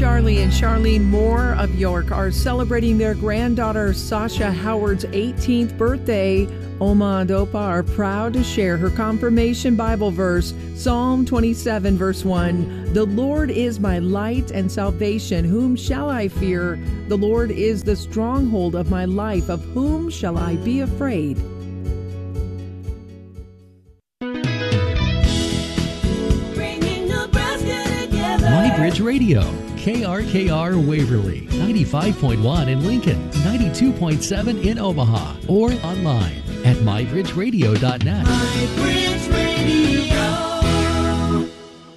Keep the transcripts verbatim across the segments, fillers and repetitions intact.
Charlie and Charlene Moore of York are celebrating their granddaughter Sasha Howard's eighteenth birthday. Oma and Opa are proud to share her confirmation Bible verse, Psalm twenty-seven, verse one. The Lord is my light and salvation. Whom shall I fear? The Lord is the stronghold of my life. Of whom shall I be afraid? MyBridge Radio, K R K R Waverly, ninety-five point one in Lincoln, ninety-two point seven in Omaha, or online at my bridge radio dot net. MyBridge Radio.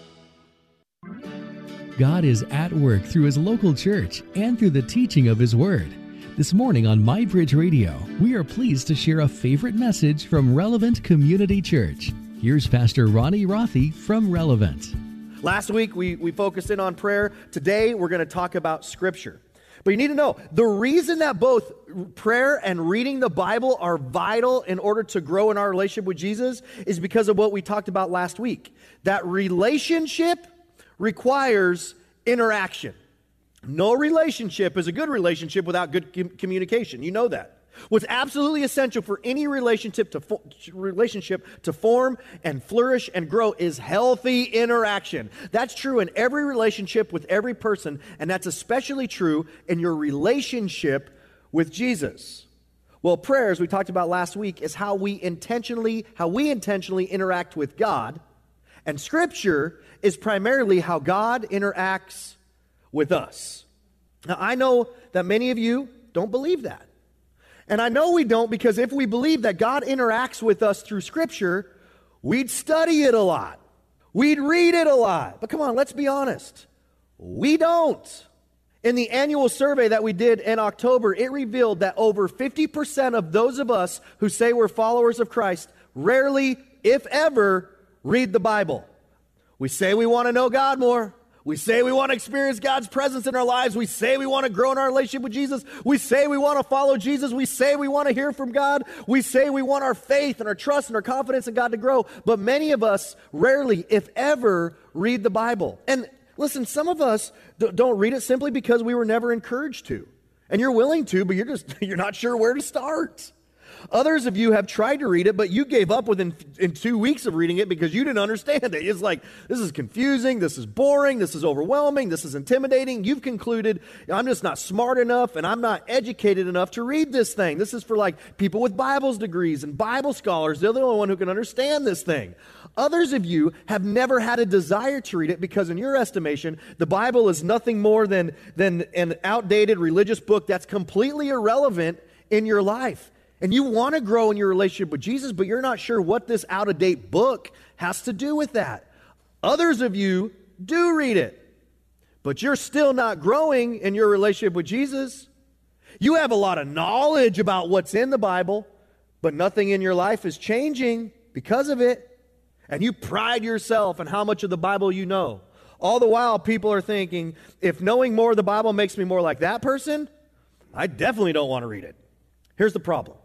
God is at work through His local church and through the teaching of His Word. This morning on MyBridge Radio, we are pleased to share a favorite message from Relevant Community Church. Here's Pastor Ronnie Rothy from Relevant. Last week, we, we focused in on prayer. Today, we're going to talk about Scripture. But you need to know, the reason that both prayer and reading the Bible are vital in order to grow in our relationship with Jesus is because of what we talked about last week. That relationship requires interaction. No relationship is a good relationship without good com- communication. You know that. What's absolutely essential for any relationship to fo- relationship to form and flourish and grow is healthy interaction. That's true in every relationship with every person, and that's especially true in your relationship with Jesus. Well, prayer, as we talked about last week, is how we intentionally how we intentionally interact with God, and Scripture is primarily how God interacts with us. Now, I know that many of you don't believe that. And I know we don't, because if we believe that God interacts with us through Scripture, we'd study it a lot. We'd read it a lot. But come on, let's be honest. We don't. In the annual survey that we did in October, it revealed that over fifty percent of those of us who say we're followers of Christ rarely, if ever, read the Bible. We say we want to know God more. We say we want to experience God's presence in our lives. We say we want to grow in our relationship with Jesus. We say we want to follow Jesus. We say we want to hear from God. We say we want our faith and our trust and our confidence in God to grow. But many of us rarely, if ever, read the Bible. And listen, some of us don't read it simply because we were never encouraged to. And you're willing to, but you're just you're not sure where to start. Others of you have tried to read it, but you gave up within in two weeks of reading it because you didn't understand it. It's like, this is confusing, this is boring, this is overwhelming, this is intimidating. You've concluded, I'm just not smart enough and I'm not educated enough to read this thing. This is for like people with Bible's degrees and Bible scholars. They're the only one who can understand this thing. Others of you have never had a desire to read it because in your estimation, the Bible is nothing more than, than an outdated religious book that's completely irrelevant in your life. And you want to grow in your relationship with Jesus, but you're not sure what this out-of-date book has to do with that. Others of you do read it, but you're still not growing in your relationship with Jesus. You have a lot of knowledge about what's in the Bible, but nothing in your life is changing because of it. And you pride yourself on how much of the Bible you know. All the while, people are thinking, if knowing more of the Bible makes me more like that person, I definitely don't want to read it. Here's the problem.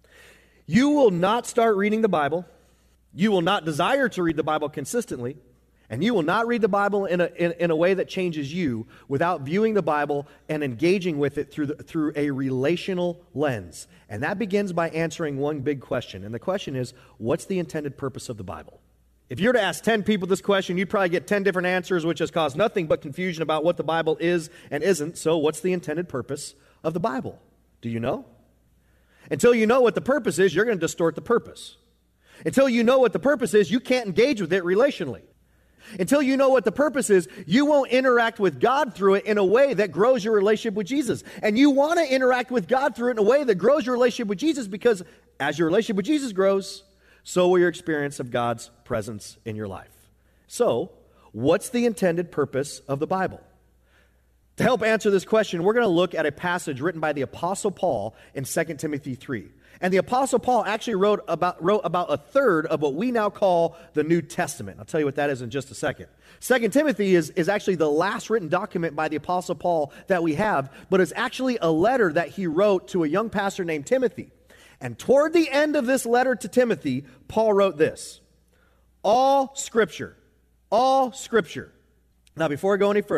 You will not start reading the Bible, you will not desire to read the Bible consistently, and you will not read the Bible in a, in, in a way that changes you without viewing the Bible and engaging with it through, the, through a relational lens. And that begins by answering one big question. And the question is, what's the intended purpose of the Bible? If you were to ask ten people this question, you'd probably get ten different answers, which has caused nothing but confusion about what the Bible is and isn't. So what's the intended purpose of the Bible? Do you know? Until you know what the purpose is, you're going to distort the purpose. Until you know what the purpose is, you can't engage with it relationally. Until you know what the purpose is, you won't interact with God through it in a way that grows your relationship with Jesus. And you want to interact with God through it in a way that grows your relationship with Jesus, because as your relationship with Jesus grows, so will your experience of God's presence in your life. So, what's the intended purpose of the Bible? To help answer this question, we're going to look at a passage written by the Apostle Paul in Second Timothy three. And the Apostle Paul actually wrote about, wrote about a third of what we now call the New Testament. I'll tell you what that is in just a second. Second Timothy is, is actually the last written document by the Apostle Paul that we have, but it's actually a letter that he wrote to a young pastor named Timothy. And toward the end of this letter to Timothy, Paul wrote this: all Scripture, all Scripture. Now, before I go any further,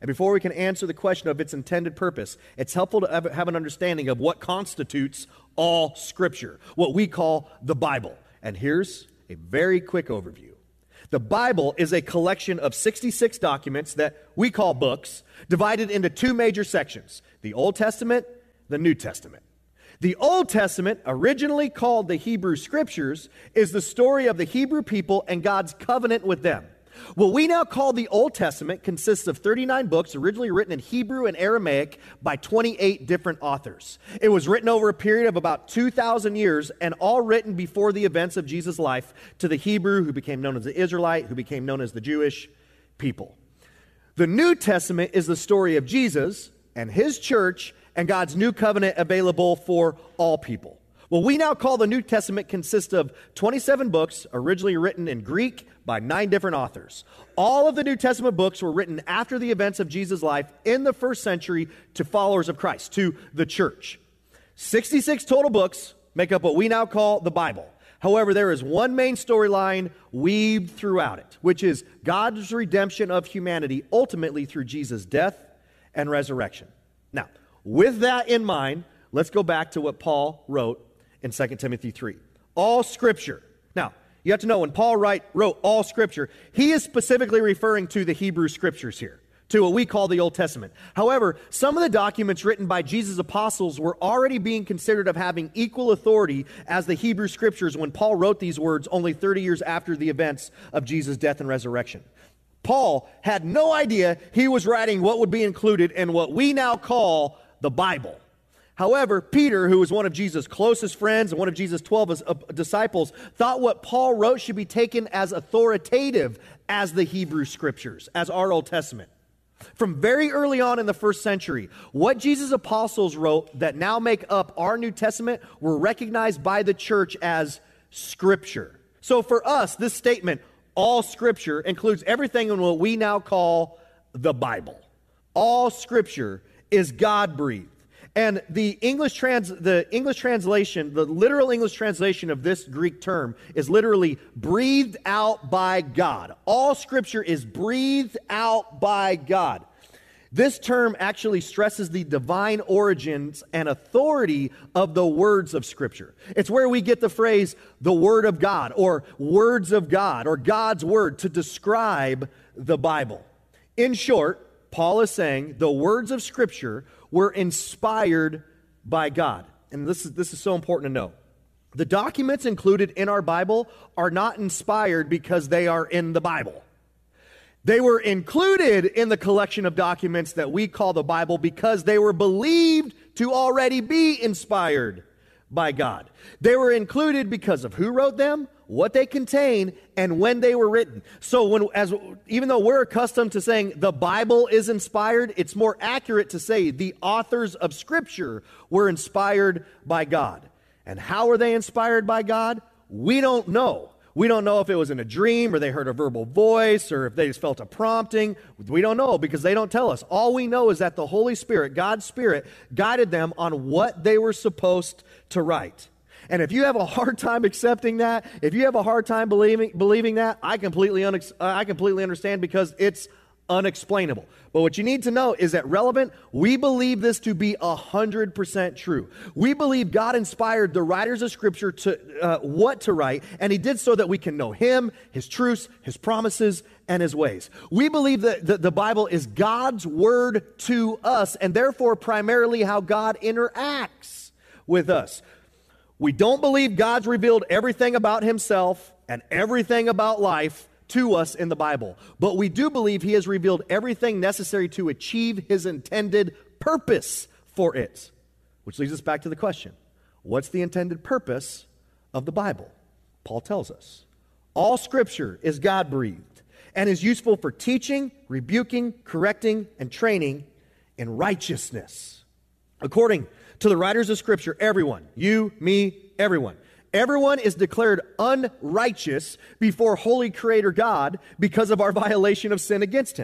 And before we can answer the question of its intended purpose, it's helpful to have, have an understanding of what constitutes all Scripture, what we call the Bible. And here's a very quick overview. The Bible is a collection of sixty-six documents that we call books, divided into two major sections, the Old Testament, the New Testament. The Old Testament, originally called the Hebrew Scriptures, is the story of the Hebrew people and God's covenant with them. What we now call the Old Testament consists of thirty-nine books originally written in Hebrew and Aramaic by twenty-eight different authors. It was written over a period of about two thousand years and all written before the events of Jesus' life to the Hebrew, who became known as the Israelite, who became known as the Jewish people. The New Testament is the story of Jesus and his church and God's new covenant available for all people. What we now call the New Testament consists of twenty-seven books originally written in Greek by nine different authors. All of the New Testament books were written after the events of Jesus' life in the first century to followers of Christ, to the church. sixty-six total books make up what we now call the Bible. However, there is one main storyline weaved throughout it, which is God's redemption of humanity ultimately through Jesus' death and resurrection. Now, with that in mind, let's go back to what Paul wrote in Second Timothy three. All Scripture. Now, you have to know when Paul write, wrote all Scripture, he is specifically referring to the Hebrew Scriptures here, to what we call the Old Testament. However, some of the documents written by Jesus' apostles were already being considered of having equal authority as the Hebrew Scriptures when Paul wrote these words only thirty years after the events of Jesus' death and resurrection. Paul had no idea he was writing what would be included in what we now call the Bible. However, Peter, who was one of Jesus' closest friends and one of Jesus' twelve disciples, thought what Paul wrote should be taken as authoritative as the Hebrew Scriptures, as our Old Testament. From very early on in the first century, what Jesus' apostles wrote that now make up our New Testament were recognized by the church as Scripture. So for us, this statement, all Scripture, includes everything in what we now call the Bible. All Scripture is God-breathed. And the English trans the English translation, the literal English translation of this Greek term is literally breathed out by God. All Scripture is breathed out by God. This term actually stresses the divine origins and authority of the words of Scripture. It's where we get the phrase, the Word of God, or words of God, or God's Word, to describe the Bible. In short, Paul is saying the words of Scripture were inspired by God. And this is, this is so important to know. The documents included in our Bible are not inspired because they are in the Bible. They were included in the collection of documents that we call the Bible because they were believed to already be inspired by God. They were included because of who wrote them, what they contain, and when they were written. So when, as even though we're accustomed to saying the Bible is inspired, it's more accurate to say the authors of Scripture were inspired by God. And how were they inspired by God? We don't know. We don't know if it was in a dream or they heard a verbal voice or if they just felt a prompting. We don't know because they don't tell us. All we know is that the Holy Spirit, God's Spirit, guided them on what they were supposed to write. And if you have a hard time accepting that, if you have a hard time believing believing that, I completely unex- uh, I completely understand because it's unexplainable. But what you need to know is that Relevant, we believe this to be one hundred percent true. We believe God inspired the writers of Scripture to uh, what to write, and he did so that we can know him, his truths, his promises, and his ways. We believe that the, the Bible is God's word to us, and therefore primarily how God interacts with us. We don't believe God's revealed everything about himself and everything about life to us in the Bible. But we do believe he has revealed everything necessary to achieve his intended purpose for it. Which leads us back to the question, what's the intended purpose of the Bible? Paul tells us, all Scripture is God-breathed and is useful for teaching, rebuking, correcting, and training in righteousness. According to the writers of Scripture, everyone, you, me, everyone, everyone is declared unrighteous before holy Creator God because of our violation of sin against him.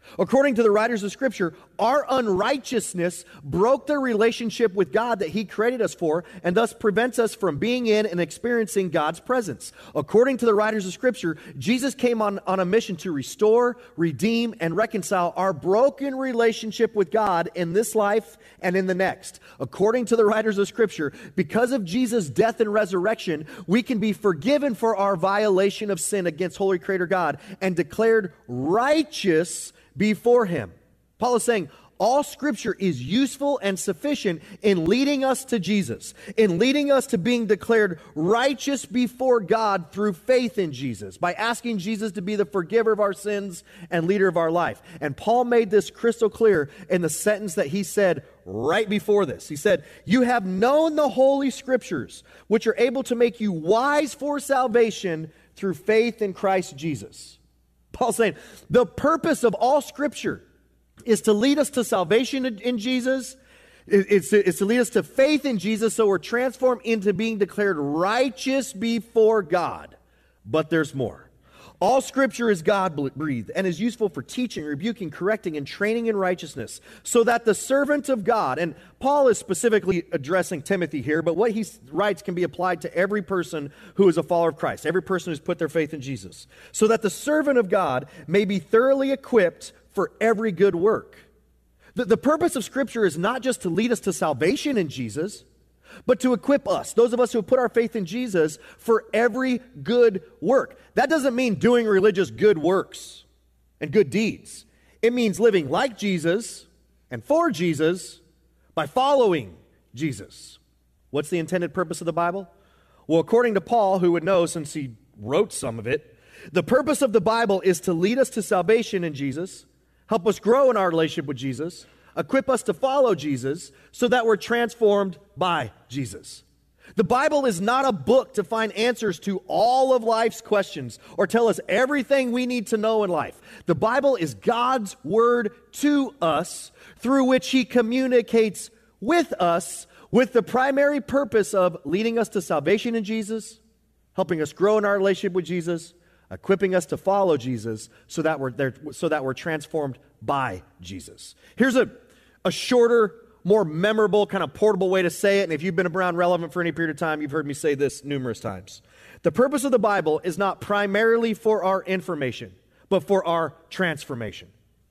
According to the writers of Scripture, our unrighteousness broke the relationship with God that He created us for, and thus prevents us from being in and experiencing God's presence. According to the writers of Scripture, Jesus came on, on a mission to restore, redeem, and reconcile our broken relationship with God in this life and in the next. According to the writers of Scripture, because of Jesus' death and resurrection, we can be forgiven for our violation of sin against Holy Creator God and declared righteous before Him. Paul is saying all Scripture is useful and sufficient in leading us to Jesus, in leading us to being declared righteous before God through faith in Jesus, by asking Jesus to be the forgiver of our sins and leader of our life. And Paul made this crystal clear in the sentence that he said right before this. He said, "You have known the Holy Scriptures, which are able to make you wise for salvation through faith in Christ Jesus." Paul's saying the purpose of all Scripture is to lead us to salvation in, in Jesus. It's to, it's to lead us to faith in Jesus so we're transformed into being declared righteous before God. But there's more. All Scripture is God-breathed and is useful for teaching, rebuking, correcting, and training in righteousness, so that the servant of God, and Paul is specifically addressing Timothy here, but what he writes can be applied to every person who is a follower of Christ, every person who's put their faith in Jesus, so that the servant of God may be thoroughly equipped for every good work. The, the purpose of Scripture is not just to lead us to salvation in Jesus, but to equip us, those of us who have put our faith in Jesus, for every good work. That doesn't mean doing religious good works and good deeds. It means living like Jesus and for Jesus by following Jesus. What's the intended purpose of the Bible? Well, according to Paul, who would know since he wrote some of it, the purpose of the Bible is to lead us to salvation in Jesus, help us grow in our relationship with Jesus, equip us to follow Jesus so that we're transformed by Jesus. The Bible is not a book to find answers to all of life's questions or tell us everything we need to know in life. The Bible is God's word to us through which He communicates with us with the primary purpose of leading us to salvation in Jesus, helping us grow in our relationship with Jesus, equipping us to follow Jesus so that we're there, so that we're transformed by Jesus. Here's a A shorter, more memorable, kind of portable way to say it, and if you've been around Relevant for any period of time, you've heard me say this numerous times. The purpose of the Bible is not primarily for our information, but for our transformation.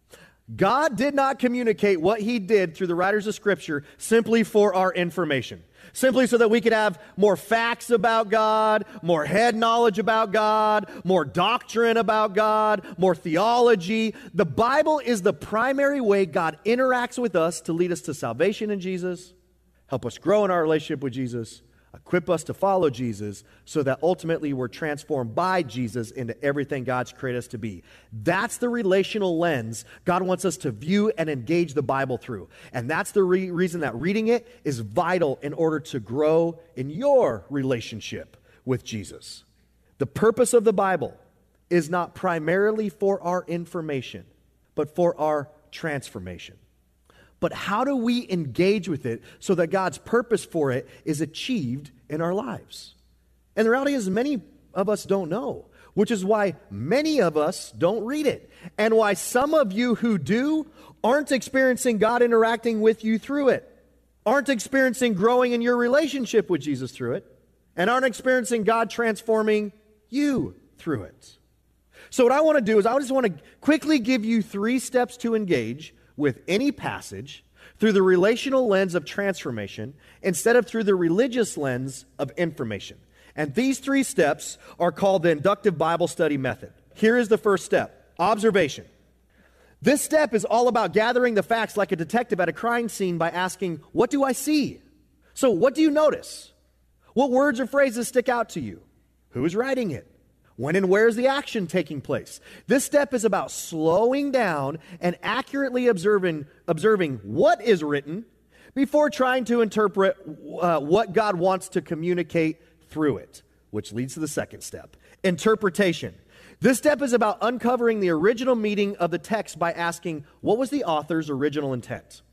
God did not communicate what He did through the writers of Scripture simply for our information, simply so that we could have more facts about God, more head knowledge about God, more doctrine about God, more theology. The Bible is the primary way God interacts with us to lead us to salvation in Jesus, help us grow in our relationship with Jesus, equip us to follow Jesus, so that ultimately we're transformed by Jesus into everything God's created us to be. That's the relational lens God wants us to view and engage the Bible through. And that's the re- reason that reading it is vital in order to grow in your relationship with Jesus. The purpose of the Bible is not primarily for our information, but for our transformation. But how do we engage with it so that God's purpose for it is achieved in our lives? And the reality is many of us don't know, which is why many of us don't read it, and why some of you who do aren't experiencing God interacting with you through it, aren't experiencing growing in your relationship with Jesus through it, and aren't experiencing God transforming you through it. So what I want to do is I just want to quickly give you three steps to engage with any passage through the relational lens of transformation instead of through the religious lens of information. And these three steps are called the inductive Bible study method. Here is the first step: observation. This step is all about gathering the facts like a detective at a crime scene by asking, what do I see? So what do you notice? What words or phrases stick out to you? Who is writing it? When and where is the action taking place? This step is about slowing down and accurately observing, observing what is written before trying to interpret uh, what God wants to communicate through it, which leads to the second step: interpretation. This step is about uncovering the original meaning of the text by asking, what was the author's original intent?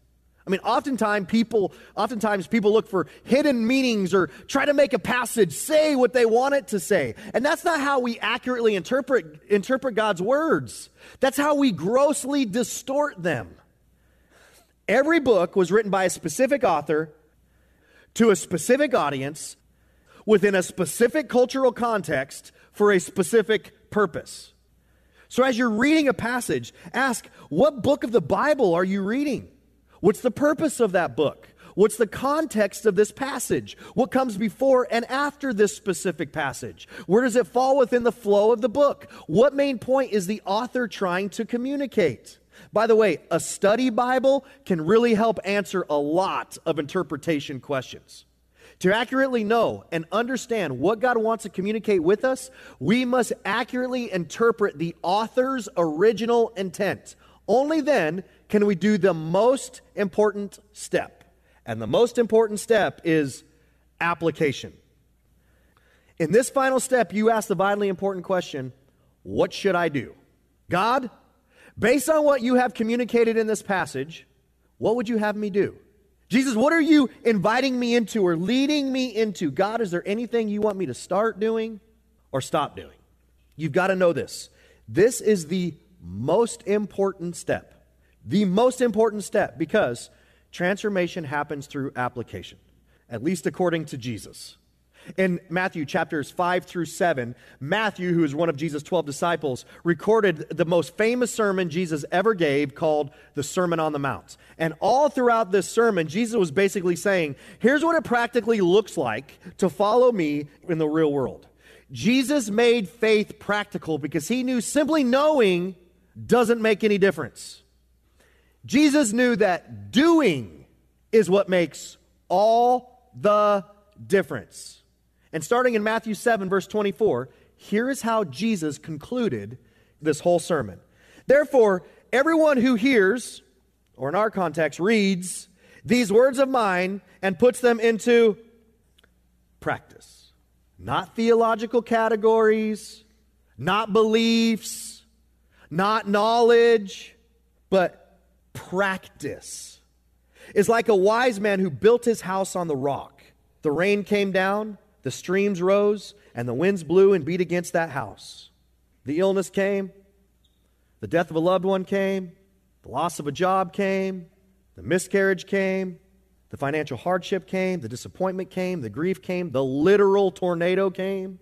I mean, oftentimes people, oftentimes people look for hidden meanings or try to make a passage say what they want it to say. And that's not how we accurately interpret, interpret God's words. That's how we grossly distort them. Every book was written by a specific author to a specific audience within a specific cultural context for a specific purpose. So as you're reading a passage, ask, what book of the Bible are you reading? What's the purpose of that book? What's the context of this passage? What comes before and after this specific passage? Where does it fall within the flow of the book? What main point is the author trying to communicate? By the way, a study Bible can really help answer a lot of interpretation questions. To accurately know and understand what God wants to communicate with us, we must accurately interpret the author's original intent. Only then can we do the most important step. And the most important step is application. In this final step, you ask the vitally important question, what should I do? God, based on what you have communicated in this passage, what would you have me do? Jesus, what are you inviting me into or leading me into? God, is there anything you want me to start doing or stop doing? You've got to know this. This is the most important step. The most important step, because transformation happens through application, at least according to Jesus. In Matthew chapters five through seven, Matthew, who is one of Jesus' twelve disciples, recorded the most famous sermon Jesus ever gave called the Sermon on the Mount. And all throughout this sermon, Jesus was basically saying, here's what it practically looks like to follow me in the real world. Jesus made faith practical because he knew simply knowing doesn't make any difference. Jesus knew that doing is what makes all the difference. And starting in Matthew seven, verse twenty-four, here is how Jesus concluded this whole sermon. Therefore, everyone who hears, or in our context, reads these words of mine and puts them into practice. Not theological categories, not beliefs, not knowledge, but practice. Is like a wise man who built his house on the rock. The rain came down, the streams rose, and the winds blew and beat against that house. The illness came, the death of a loved one came, the loss of a job came, the miscarriage came, the financial hardship came, the disappointment came, the grief came, the literal tornado came.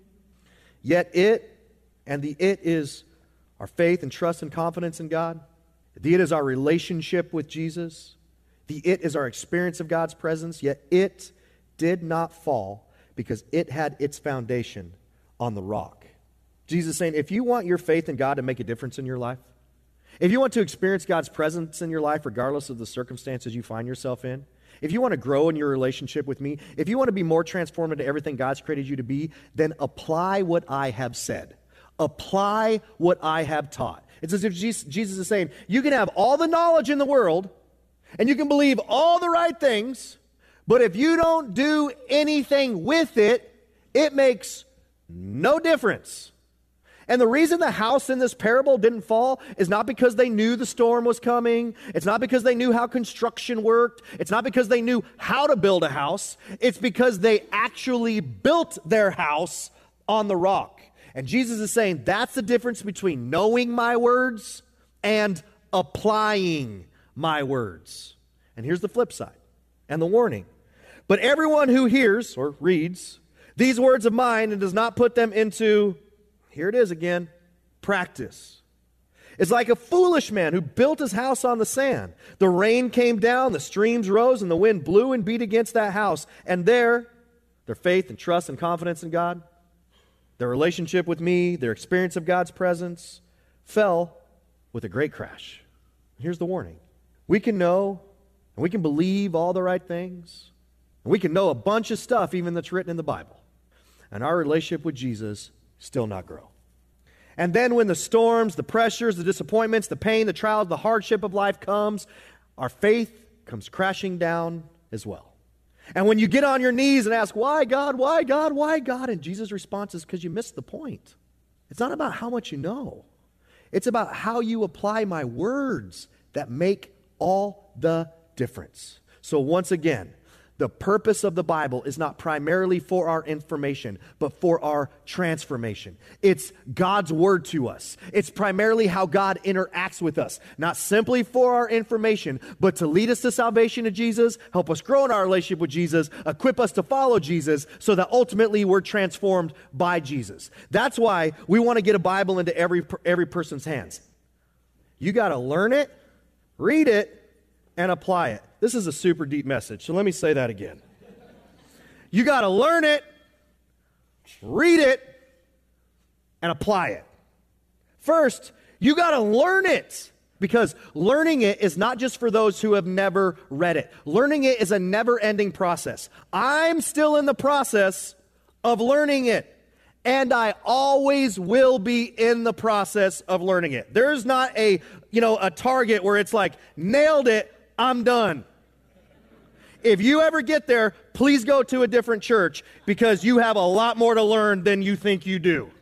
Yet it, and the it is our faith and trust and confidence in God. The it is our relationship with Jesus. The it is our experience of God's presence, yet it did not fall because it had its foundation on the rock. Jesus is saying, if you want your faith in God to make a difference in your life, if you want to experience God's presence in your life regardless of the circumstances you find yourself in, if you want to grow in your relationship with me, if you want to be more transformed into everything God's created you to be, then apply what I have said. Apply what I have taught. It's as if Jesus is saying, you can have all the knowledge in the world, and you can believe all the right things, but if you don't do anything with it, it makes no difference. And the reason the house in this parable didn't fall is not because they knew the storm was coming. It's not because they knew how construction worked. It's not because they knew how to build a house. It's because they actually built their house on the rock. And Jesus is saying that's the difference between knowing my words and applying my words. And here's the flip side and the warning. But everyone who hears or reads these words of mine and does not put them into, here it is again, practice, is like a foolish man who built his house on the sand. The rain came down, the streams rose, and the wind blew and beat against that house. And there, their faith and trust and confidence in God, their relationship with me, their experience of God's presence, fell with a great crash. Here's the warning. We can know and we can believe all the right things. And we can know a bunch of stuff even that's written in the Bible. And our relationship with Jesus still not grow. And then when the storms, the pressures, the disappointments, the pain, the trials, the hardship of life comes, our faith comes crashing down as well. And when you get on your knees and ask, why God, why God, why God? And Jesus' response is because you missed the point. It's not about how much you know. It's about how you apply my words that make all the difference. So once again, the purpose of the Bible is not primarily for our information, but for our transformation. It's God's word to us. It's primarily how God interacts with us, not simply for our information, but to lead us to salvation in Jesus, help us grow in our relationship with Jesus, equip us to follow Jesus, so that ultimately we're transformed by Jesus. That's why we want to get a Bible into every, every person's hands. You got to learn it, read it, and apply it. This is a super deep message, so let me say that again. You got to learn it, read it, and apply it. First, you got to learn it, because learning it is not just for those who have never read it. Learning it is a never-ending process. I'm still in the process of learning it, and I always will be in the process of learning it. There's not a, you know, a target where it's like, nailed it, I'm done. If you ever get there, please go to a different church, because you have a lot more to learn than you think you do.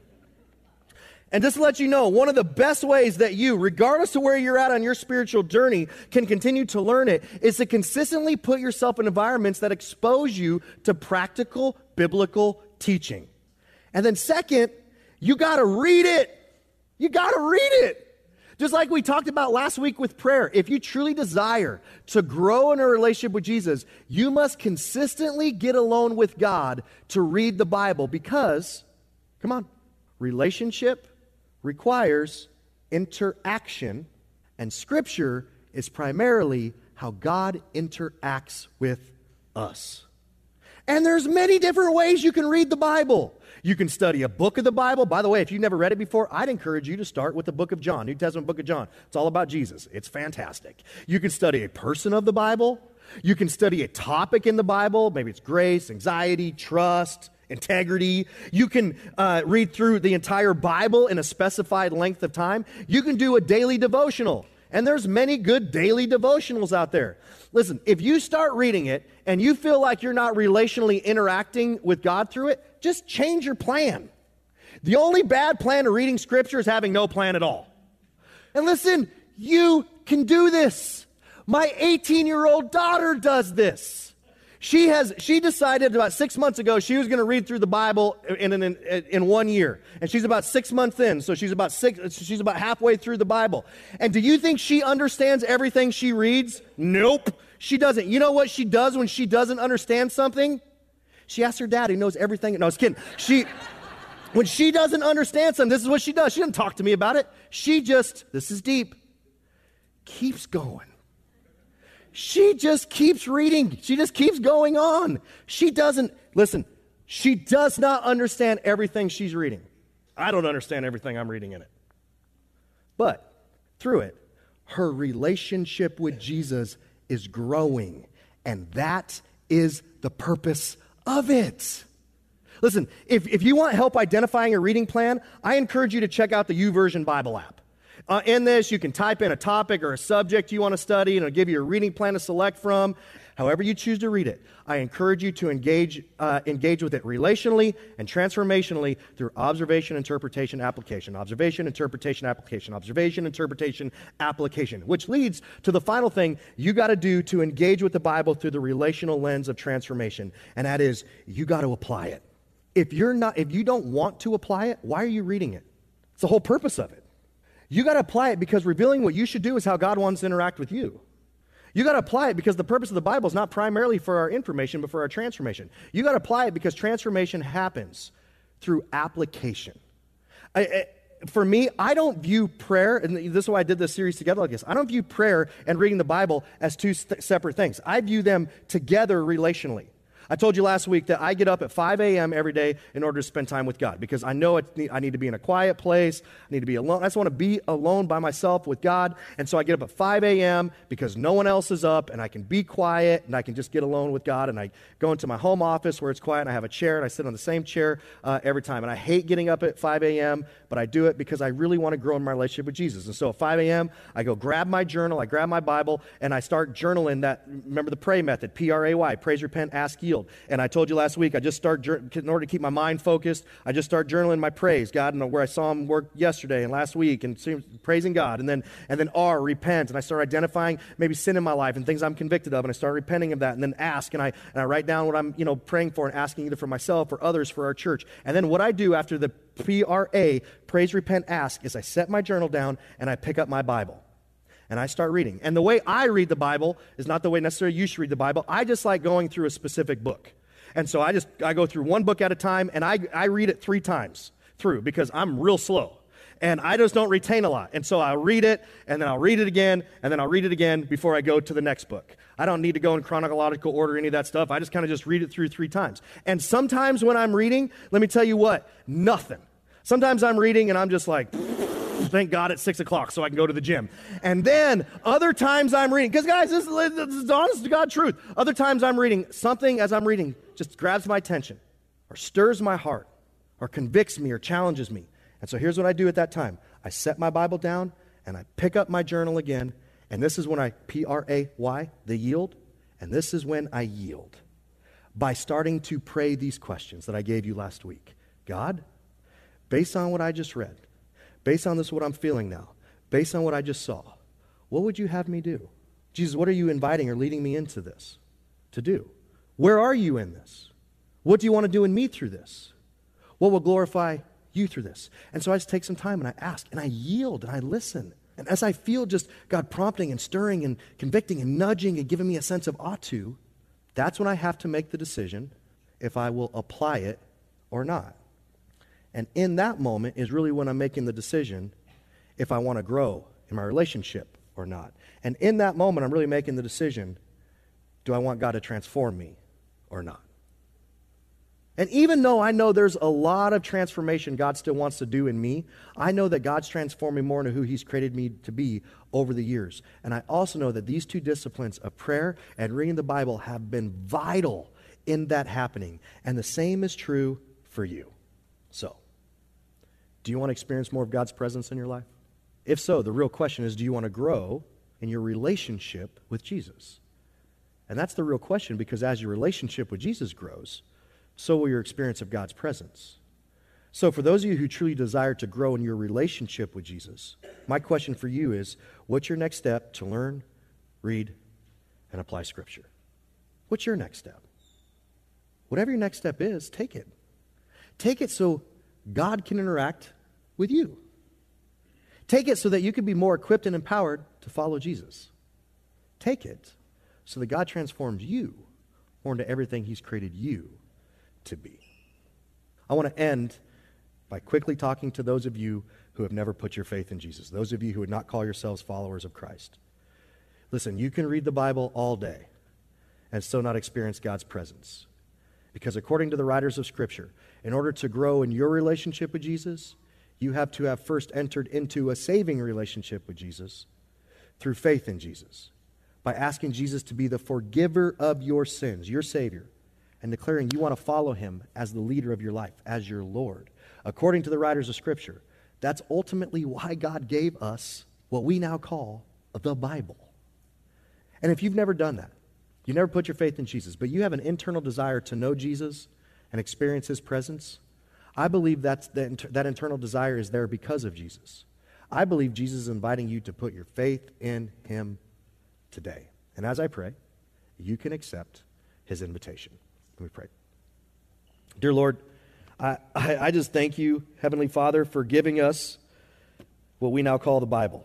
And just to let you know, one of the best ways that you, regardless of where you're at on your spiritual journey, can continue to learn it is to consistently put yourself in environments that expose you to practical biblical teaching. And then second, you got to read it. You got to read it. Just like we talked about last week with prayer, if you truly desire to grow in a relationship with Jesus, you must consistently get alone with God to read the Bible, because, come on, relationship requires interaction, and Scripture is primarily how God interacts with us. And there's many different ways you can read the Bible. You can study a book of the Bible. By the way, if you've never read it before, I'd encourage you to start with the book of John, New Testament book of John. It's all about Jesus. It's fantastic. You can study a person of the Bible. You can study a topic in the Bible. Maybe it's grace, anxiety, trust, integrity. You can uh, read through the entire Bible in a specified length of time. You can do a daily devotional. And there's many good daily devotionals out there. Listen, if you start reading it and you feel like you're not relationally interacting with God through it, just change your plan. The only bad plan to reading Scripture is having no plan at all. And listen, you can do this. My eighteen-year-old daughter does this. She has. She decided about six months ago she was going to read through the Bible in, in, in, in one year. And she's about six months in, so she's about six. She's about halfway through the Bible. And do you think she understands everything she reads? Nope, she doesn't. You know what she does when she doesn't understand something? She asks her dad, who knows everything. No, I was kidding. She, when she doesn't understand something, this is what she does. She doesn't talk to me about it. She just, this is deep, keeps going. She just keeps reading. She just keeps going on. She doesn't, listen, she does not understand everything she's reading. I don't understand everything I'm reading in it. But through it, her relationship with Jesus is growing. And that is the purpose of it. Listen, if, if you want help identifying a reading plan, I encourage you to check out the YouVersion Bible app. Uh, in this, you can type in a topic or a subject you want to study, and it'll give you a reading plan to select from. However you choose to read it, I encourage you to engage uh, engage with it relationally and transformationally through observation, interpretation, application. Observation, interpretation, application. Observation, interpretation, application. Which leads to the final thing you got to do to engage with the Bible through the relational lens of transformation, and that is you got to apply it. If you're not, if you don't want to apply it, why are you reading it? It's the whole purpose of it. You got to apply it because revealing what you should do is how God wants to interact with you. You got to apply it because the purpose of the Bible is not primarily for our information, but for our transformation. You got to apply it because transformation happens through application. I, I, for me, I don't view prayer, and this is why I did this series together like this. I don't view prayer and reading the Bible as two st- separate things. I view them together relationally. I told you last week that I get up at five a.m. every day in order to spend time with God because I know it, I need to be in a quiet place. I need to be alone. I just want to be alone by myself with God. And so I get up at five a.m. because no one else is up and I can be quiet and I can just get alone with God. And I go into my home office where it's quiet and I have a chair and I sit on the same chair uh, every time. And I hate getting up at five a.m., but I do it because I really want to grow in my relationship with Jesus. And so at five a.m., I go grab my journal, I grab my Bible, and I start journaling that. Remember the pray method, P R A Y, praise, repent, ask, yield. yield. And I told you last week, I just start, in order to keep my mind focused, I just start journaling my praise, God, and where I saw him work yesterday and last week, and praising God. And then, and then R, repent. And I start identifying maybe sin in my life and things I'm convicted of, and I start repenting of that. And then ask, and I, and I write down what I'm, you know, praying for and asking either for myself or others for our church. And then what I do after the P R A, praise, repent, ask, is I set my journal down and I pick up my Bible. And I start reading. And the way I read the Bible is not the way necessarily you should read the Bible. I just like going through a specific book. And so I just, I go through one book at a time, and I, I read it three times through because I'm real slow. And I just don't retain a lot. And so I'll read it, and then I'll read it again, and then I'll read it again before I go to the next book. I don't need to go in chronological order, any of that stuff. I just kind of just read it through three times. And sometimes when I'm reading, let me tell you what, nothing. Sometimes I'm reading, and I'm just like, thank God it's six o'clock so I can go to the gym. And then other times I'm reading, because guys, this is, this is honest to God truth. Other times I'm reading, something as I'm reading just grabs my attention or stirs my heart or convicts me or challenges me. And so here's what I do at that time. I set my Bible down and I pick up my journal again. And this is when I, P R A Y, the yield. And this is when I yield by starting to pray these questions that I gave you last week. God, based on what I just read, based on this, what I'm feeling now, based on what I just saw, what would you have me do? Jesus, what are you inviting or leading me into this to do? Where are you in this? What do you want to do in me through this? What will glorify you through this? And so I just take some time and I ask and I yield and I listen. And as I feel just God prompting and stirring and convicting and nudging and giving me a sense of ought to, that's when I have to make the decision if I will apply it or not. And in that moment is really when I'm making the decision if I want to grow in my relationship or not. And in that moment, I'm really making the decision, do I want God to transform me or not? And even though I know there's a lot of transformation God still wants to do in me, I know that God's transforming more into who he's created me to be over the years. And I also know that these two disciplines of prayer and reading the Bible have been vital in that happening. And the same is true for you. So, do you want to experience more of God's presence in your life? If so, the real question is, do you want to grow in your relationship with Jesus? And that's the real question, because as your relationship with Jesus grows, so will your experience of God's presence. So for those of you who truly desire to grow in your relationship with Jesus, my question for you is, what's your next step to learn, read, and apply Scripture? What's your next step? Whatever your next step is, take it. Take it so God can interact with you. Take it so that you can be more equipped and empowered to follow Jesus. Take it so that God transforms you more into everything he's created you to be. I want to end by quickly talking to those of you who have never put your faith in Jesus, those of you who would not call yourselves followers of Christ. Listen, you can read the Bible all day and still not experience God's presence. Because according to the writers of Scripture, in order to grow in your relationship with Jesus, you have to have first entered into a saving relationship with Jesus through faith in Jesus, by asking Jesus to be the forgiver of your sins, your Savior, and declaring you want to follow him as the leader of your life, as your Lord. According to the writers of Scripture, that's ultimately why God gave us what we now call the Bible. And if you've never done that, you never put your faith in Jesus, but you have an internal desire to know Jesus and experience his presence, I believe that's the, that internal desire is there because of Jesus. I believe Jesus is inviting you to put your faith in him today. And as I pray, you can accept his invitation. Let me pray. Dear Lord, I, I, I just thank you, Heavenly Father, for giving us what we now call the Bible,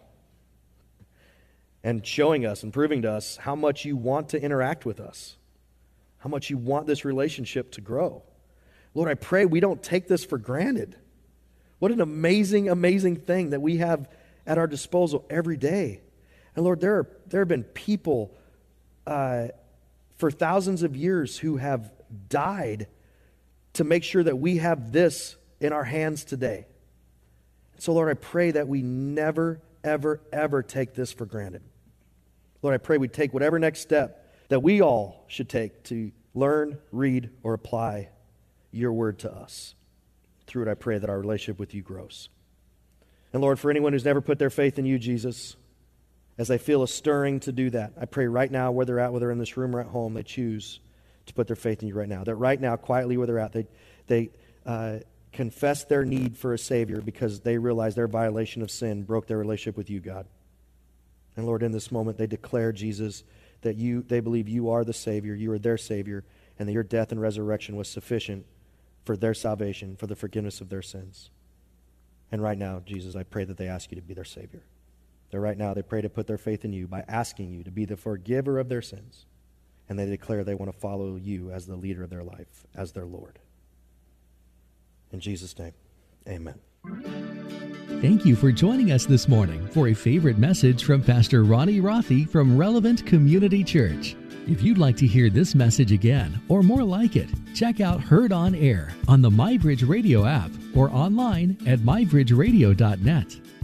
and showing us and proving to us how much you want to interact with us, how much you want this relationship to grow. Lord, I pray we don't take this for granted. What an amazing, amazing thing that we have at our disposal every day. And Lord, there, are, there have been people uh, for thousands of years who have died to make sure that we have this in our hands today. So Lord, I pray that we never, ever, ever take this for granted. Lord, I pray we take whatever next step that we all should take to learn, read, or apply your word to us. Through it, I pray that our relationship with you grows. And Lord, for anyone who's never put their faith in you, Jesus, as they feel a stirring to do that, I pray right now, where they're at, whether in this room or at home, they choose to put their faith in you right now. That right now, quietly where they're at, they, they uh, confess their need for a Savior because they realize their violation of sin broke their relationship with you, God. And Lord, in this moment, they declare, Jesus, that you they believe you are the Savior, you are their Savior, and that your death and resurrection was sufficient for their salvation, for the forgiveness of their sins. And right now, Jesus, I pray that they ask you to be their Savior. That right now they pray to put their faith in you by asking you to be the forgiver of their sins. And they declare they want to follow you as the leader of their life, as their Lord. In Jesus' name, amen. Thank you for joining us this morning for a favorite message from Pastor Ronnie Rothy from Relevant Community Church. If you'd like to hear this message again or more like it, check out Heard on Air on the MyBridge Radio app or online at my bridge radio dot net.